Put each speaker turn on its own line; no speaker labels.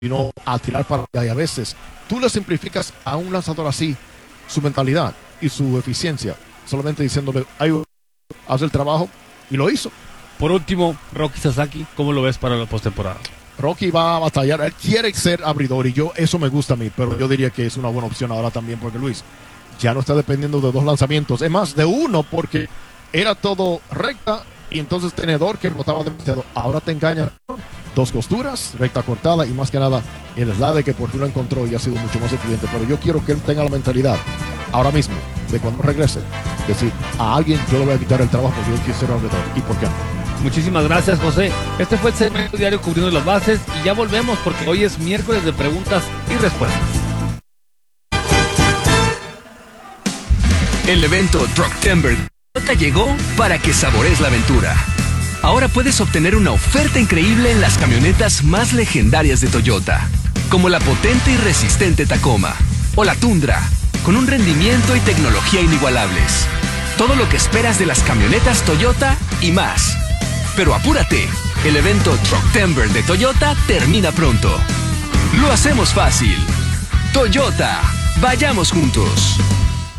sino a tirar para allá. Y a veces tú le simplificas a un lanzador así su mentalidad y su eficiencia, solamente diciéndole, ay, haz el trabajo, y lo hizo.
Por último, Roki Sasaki, ¿cómo lo ves para la postemporada?
Rocky va a batallar, él quiere ser abridor y eso me gusta a mí, pero yo diría que es una buena opción ahora también porque Luis ya no está dependiendo de 2 lanzamientos, es más de 1 porque era todo recta y entonces tenedor que botaba demasiado. Ahora te engaña 2 costuras, recta cortada y más que nada el slide que por fin lo encontró y ha sido mucho más eficiente, pero yo quiero que él tenga la mentalidad ahora mismo de cuando regrese, decir a alguien yo le voy a quitar el trabajo porque yo quiero ser abridor y por qué no.
Muchísimas gracias, José. Este fue el segmento diario cubriendo las bases y ya volvemos porque hoy es miércoles de preguntas y respuestas.
El evento Trucktember Toyota llegó para que sabores la aventura. Ahora puedes obtener una oferta increíble en las camionetas más legendarias de Toyota, como la potente y resistente Tacoma o la Tundra, con un rendimiento y tecnología inigualables. Todo lo que esperas de las camionetas Toyota y más. Pero apúrate, el evento Trucktember de Toyota termina pronto. Lo hacemos fácil. Toyota, vayamos juntos.